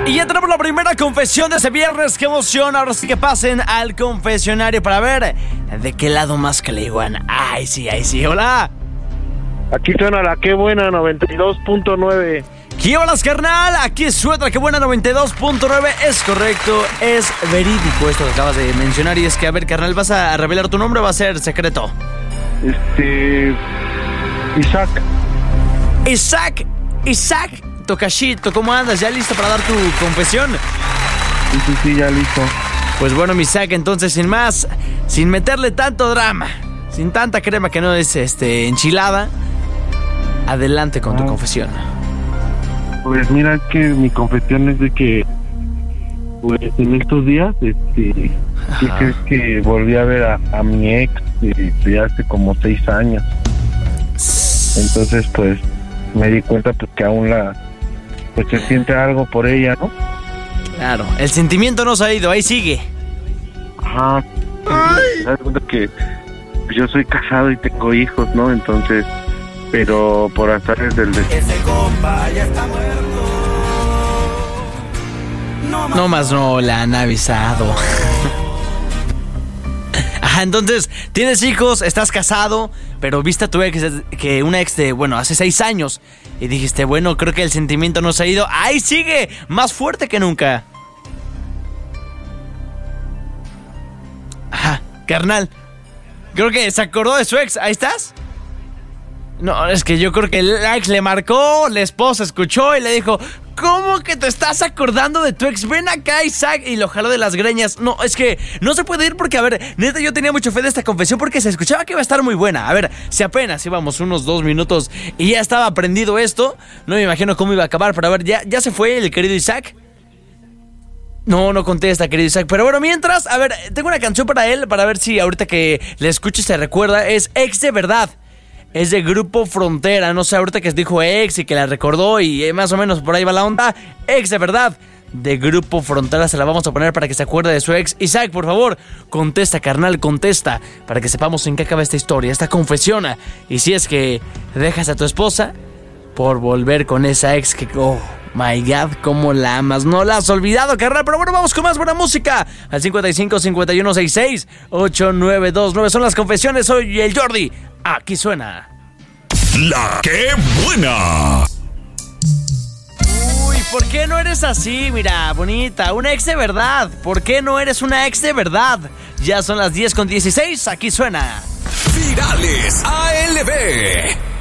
Y ya tenemos la primera confesión de ese viernes. ¡Qué emoción! Ahora sí que pasen al confesionario para ver de qué lado más que le iguan. ¡Ay, sí, ay, sí! ¡Hola! Aquí suena la Qué Buena 92.9. ¿Qué hola, carnal? Aquí es Suetra, Qué Buena 92.9. Es correcto, es verídico esto que acabas de mencionar. Y es que, a ver, carnal, ¿vas a revelar tu nombre o va a ser secreto? Isaac, Tocachito, ¿cómo andas? ¿Ya listo para dar tu confesión? Sí, ya listo. Pues bueno, mi Isaac, entonces, sin más, sin meterle tanto drama, sin tanta crema que no es enchilada, adelante con tu confesión. Pues mira, que mi confesión es de que pues en estos días ¿qué crees? Que volví a ver a mi ex de hace como 6 años. Entonces pues me di cuenta pues que aún pues se siente algo por ella, ¿no? Claro, el sentimiento no se ha ido, ahí sigue. Ajá. Me das cuenta que yo soy casado y tengo hijos, ¿no? Entonces, pero por azares del destino. Ese compa ya está muerto. No más no la han avisado. Ajá, entonces, tienes hijos, estás casado, pero viste a tu ex, que una ex de, bueno, hace 6 años. Y dijiste, bueno, creo que el sentimiento no se ha ido. ¡Ahí sigue! Más fuerte que nunca. Ajá, carnal. Creo que se acordó de su ex. ¿Ahí estás? No, es que yo creo que el ex le marcó, la esposa escuchó y le dijo, ¿cómo que te estás acordando de tu ex? Ven acá, Isaac, y lo jaló de las greñas. No, es que no se puede ir porque, a ver, neta, yo tenía mucha fe de esta confesión porque se escuchaba que iba a estar muy buena. A ver, si apenas íbamos unos 2 minutos y ya estaba aprendido esto, no me imagino cómo iba a acabar. Pero a ver, ¿ya se fue el querido Isaac? No contesta, querido Isaac. Pero bueno, mientras, a ver, tengo una canción para él, para ver si ahorita que le escuche se recuerda. Es Ex de Verdad. Es de Grupo Frontera. No sé, ahorita que dijo ex y que la recordó y más o menos por ahí va la onda. Ex de Verdad, de Grupo Frontera. Se la vamos a poner para que se acuerde de su ex. Isaac, por favor, contesta, carnal, contesta. Para que sepamos en qué acaba esta historia, esta confesión. Y si es que dejas a tu esposa por volver con esa ex que... Oh my God, cómo la amas. No la has olvidado, carnal. Pero bueno, vamos con más buena música. Al 55 51 66 8929. Son las confesiones. Soy el Jordi. Aquí suena La Qué Buena. Uy, ¿por qué no eres así? Mira, bonita, una ex de verdad. ¿Por qué no eres una ex de verdad? Ya son las 10:16. Aquí suena Virales ALB.